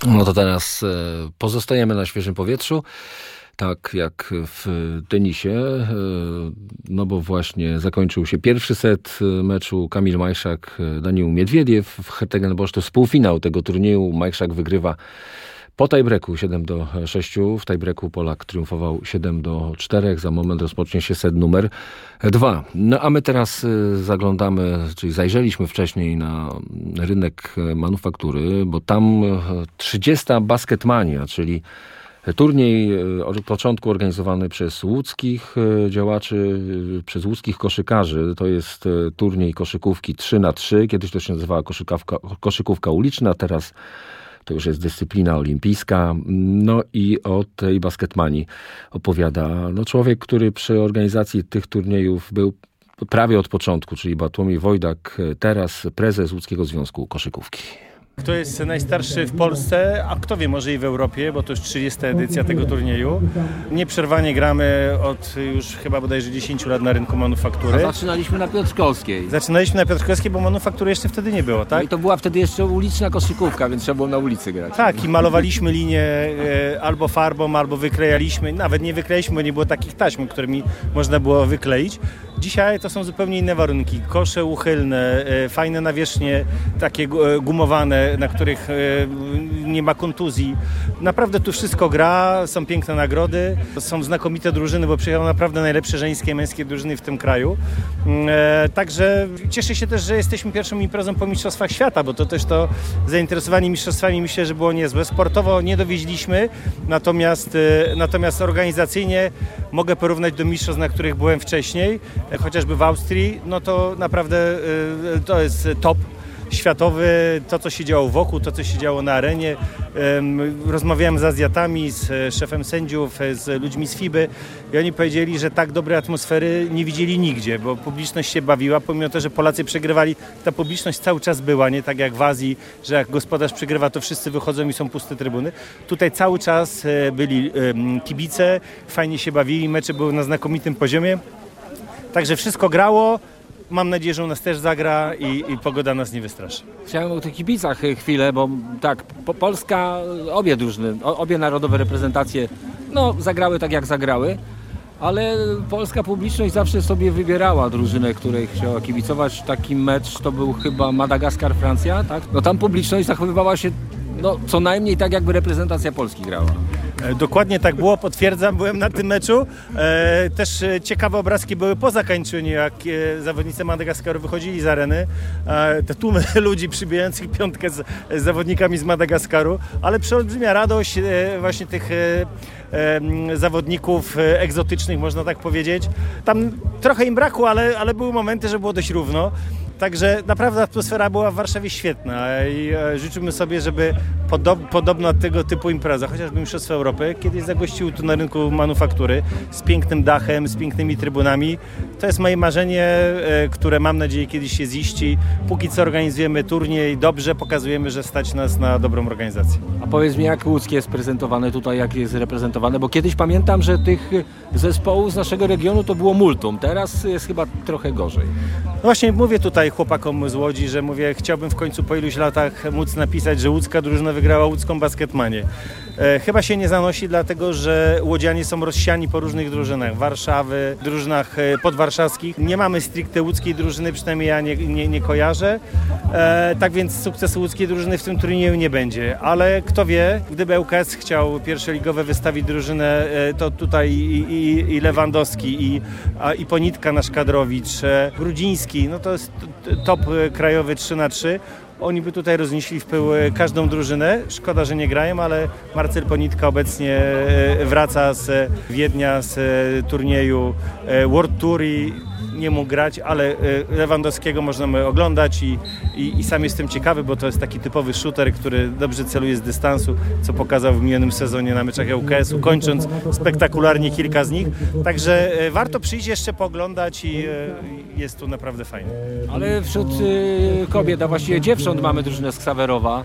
No to teraz pozostajemy na świeżym powietrzu, tak jak w tenisie, no bo właśnie zakończył się pierwszy set meczu Kamil Majszak, Daniil Miedwiediew w Hertogenbosch. To jest półfinał tego turnieju. Majszak wygrywa po tiebreaku 7-6. W tiebreaku Polak triumfował 7-4. Za moment rozpocznie się set numer 2. No a my teraz zaglądamy, czyli zajrzeliśmy wcześniej na rynek manufaktury, bo tam 30. Basketmania, czyli turniej od początku organizowany przez łódzkich działaczy, przez łódzkich koszykarzy. To jest turniej koszykówki 3x3. Kiedyś to się nazywała koszykówka uliczna, teraz to już jest dyscyplina olimpijska. No i o tej basketmanii opowiada człowiek, który przy organizacji tych turniejów był prawie od początku, czyli Bartłomiej Wojdak, teraz prezes Łódzkiego Związku Koszykówki. Kto jest najstarszy w Polsce, a kto wie, może i w Europie, bo to już 30. edycja tego turnieju. Nieprzerwanie gramy od już chyba bodajże 10 lat na rynku manufaktury. A zaczynaliśmy na Piotrkowskiej. Zaczynaliśmy na Piotrkowskiej, bo manufaktury jeszcze wtedy nie było, tak? No i to była wtedy jeszcze uliczna koszykówka, więc trzeba było na ulicy grać. Tak, i malowaliśmy linię albo farbą, albo wyklejaliśmy. Nawet nie wyklejaliśmy, bo nie było takich taśm, którymi można było wykleić. Dzisiaj to są zupełnie inne warunki. Kosze uchylne, fajne nawierzchnie, takie gumowane, na których nie ma kontuzji. Naprawdę tu wszystko gra, są piękne nagrody, są znakomite drużyny, bo przyjechały naprawdę najlepsze żeńskie i męskie drużyny w tym kraju. Także cieszę się też, że jesteśmy pierwszą imprezą po Mistrzostwach Świata, bo to też to zainteresowanie mistrzostwami myślę, że było niezłe. Sportowo nie dowieźliśmy, natomiast organizacyjnie mogę porównać do mistrzostw, na których byłem wcześniej, chociażby w Austrii, no to naprawdę to jest top światowy, to co się działo wokół, to co się działo na arenie. Rozmawiałem z Azjatami, z szefem sędziów, z ludźmi z FIBY i oni powiedzieli, że tak dobrej atmosfery nie widzieli nigdzie, bo publiczność się bawiła, pomimo to, że Polacy przegrywali, ta publiczność cały czas była, nie tak jak w Azji, że jak gospodarz przegrywa, to wszyscy wychodzą i są puste trybuny. Tutaj cały czas byli kibice, fajnie się bawili, mecze były na znakomitym poziomie, także wszystko grało. Mam nadzieję, że u nas też zagra i pogoda nas nie wystraszy. Chciałem o tych kibicach chwilę, bo tak, Polska, obie drużyny, obie narodowe reprezentacje, zagrały tak jak zagrały, ale polska publiczność zawsze sobie wybierała drużynę, której chciała kibicować. Taki mecz to był chyba Madagaskar-Francja, tak? No tam publiczność zachowywała się co najmniej tak, jakby reprezentacja Polski grała. Dokładnie tak było, potwierdzam, byłem na tym meczu. Też ciekawe obrazki były po zakończeniu, jak zawodnicy Madagaskaru wychodzili z areny. Te tłumy ludzi przybijających piątkę z zawodnikami z Madagaskaru, ale przeolbrzymia radość właśnie tych zawodników egzotycznych, można tak powiedzieć. Tam trochę im brakło, ale były momenty, że było dość równo. Także naprawdę atmosfera była w Warszawie świetna i życzymy sobie, żeby podobno tego typu impreza, chociażby Mistrzostwa Europy, kiedyś zagościły tu na rynku manufaktury z pięknym dachem, z pięknymi trybunami. To jest moje marzenie, które mam nadzieję kiedyś się ziści. Póki co organizujemy turniej, dobrze pokazujemy, że stać nas na dobrą organizację. A powiedz mi, jak łódzkie jest prezentowane tutaj, jak jest reprezentowane, bo kiedyś pamiętam, że tych zespołów z naszego regionu to było multum, teraz jest chyba trochę gorzej. No właśnie mówię tutaj chłopakom z Łodzi, że chciałbym w końcu po iluś latach móc napisać, że łódzka drużyna wygrała łódzką basketmanię. Chyba się nie zanosi, dlatego że łodzianie są rozsiani po różnych drużynach Warszawy, drużynach podwarszawskich. Nie mamy stricte łódzkiej drużyny, przynajmniej ja nie kojarzę. Tak więc sukcesu łódzkiej drużyny w tym turnieju nie będzie. Ale kto wie, gdyby ŁKS chciał pierwszoligowe wystawić drużynę, to tutaj i Lewandowski, i Ponitka, nasz Kadrowicz, Grudziński, to jest top krajowy 3x3. Oni by tutaj roznieśli w pył każdą drużynę. Szkoda, że nie grają, ale Marcel Ponitka obecnie wraca z Wiednia, z turnieju World Tour i nie mógł grać, ale Lewandowskiego możemy oglądać i sam jestem ciekawy, bo to jest taki typowy shooter, który dobrze celuje z dystansu, co pokazał w minionym sezonie na meczach ŁKS-u, kończąc spektakularnie kilka z nich. Także warto przyjść jeszcze pooglądać i jest tu naprawdę fajnie. Ale wśród kobiet, a właściwie dziewcząt mamy drużynę z Ksawerowa.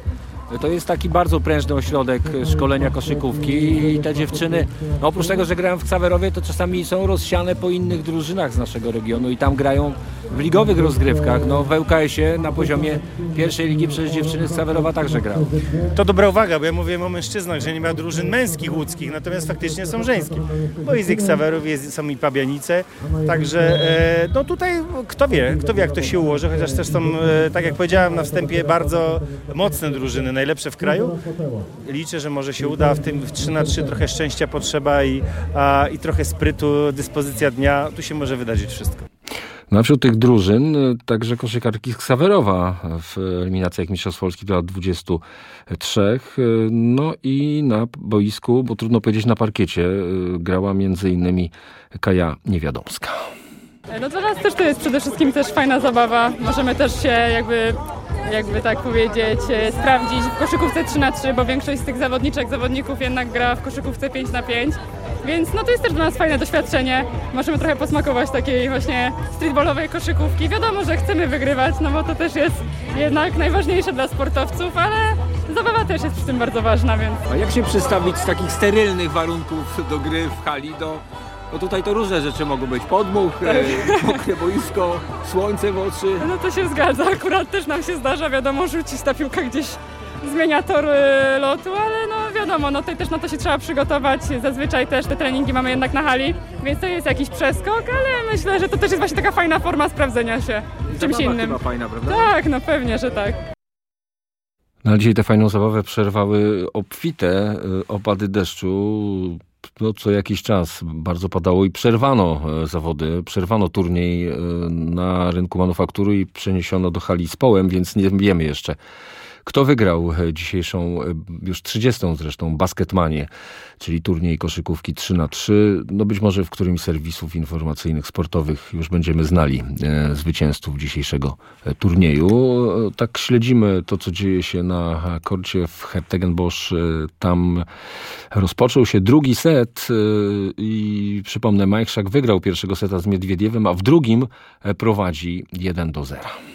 To jest taki bardzo prężny ośrodek szkolenia koszykówki i te dziewczyny, no oprócz tego, że grają w Ksawerowie, to czasami są rozsiane po innych drużynach z naszego regionu i tam grają w ligowych rozgrywkach. No w ŁKS-ie na poziomie pierwszej ligi przecież dziewczyny z Ksawerowa także grają. To dobra uwaga, bo ja mówię o mężczyznach, że nie ma drużyn męskich łódzkich, natomiast faktycznie są żeńskie. Bo jest i Ksawerów, są i Pabianice, także no tutaj kto wie jak to się ułoży, chociaż też są, tak jak powiedziałem na wstępie, bardzo mocne drużyny, najlepsze w kraju. Liczę, że może się uda, w tym w 3-3 trochę szczęścia potrzeba i trochę sprytu, dyspozycja dnia, tu się może wydarzyć wszystko. No, wśród tych drużyn także koszykarki z Ksawerowa w eliminacjach Mistrzostw Polski do lat 23. No i na boisku, bo trudno powiedzieć na parkiecie, grała między innymi Kaja Niewiadomska. No dla nas też to jest przede wszystkim też fajna zabawa. Możemy też się jakby tak powiedzieć, sprawdzić w koszykówce 3-3, bo większość z tych zawodników jednak gra w koszykówce 5-5. Więc no to jest też dla nas fajne doświadczenie. Możemy trochę posmakować takiej właśnie streetballowej koszykówki. Wiadomo, że chcemy wygrywać, no bo to też jest jednak najważniejsze dla sportowców, ale zabawa też jest przy tym bardzo ważna, więc... A jak się przestawić z takich sterylnych warunków do gry w hali no tutaj to różne rzeczy mogą być. Podmuch, mokre boisko, słońce w oczy. No to się zgadza. Akurat też nam się zdarza, wiadomo, rzucić ta piłka gdzieś zmienia tor lotu, ale no wiadomo, no tutaj też na to się trzeba przygotować. Zazwyczaj też te treningi mamy jednak na hali, więc to jest jakiś przeskok, ale myślę, że to też jest właśnie taka fajna forma sprawdzenia się w czymś innym. Chyba fajna, prawda? Tak, no pewnie, że tak. No, ale dzisiaj tę fajną zabawę przerwały obfite opady deszczu. No, co jakiś czas bardzo padało i przerwano zawody, przerwano turniej na rynku manufaktury i przeniesiono do hali z Połem, więc nie wiemy jeszcze, kto wygrał dzisiejszą, już 30. zresztą, basketmanię, czyli turniej koszykówki 3x3. No być może w którymś z serwisów informacyjnych, sportowych już będziemy znali zwycięzców dzisiejszego turnieju. Tak śledzimy to, co dzieje się na korcie w Hertegenbosch. Tam rozpoczął się drugi set i przypomnę, Majchrzak wygrał pierwszego seta z Miedwiediewem, a w drugim prowadzi 1-0.